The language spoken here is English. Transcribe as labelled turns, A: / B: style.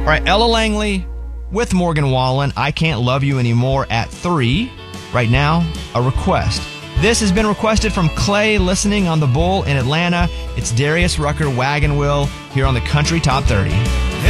A: All right, Ella Langley with Morgan Wallen, I Can't Love You Anymore at 3. Right now, a request. This has been requested from Clay listening on the Bull in Atlanta. It's Darius Rucker Wagon Wheel here on the Country Top 30.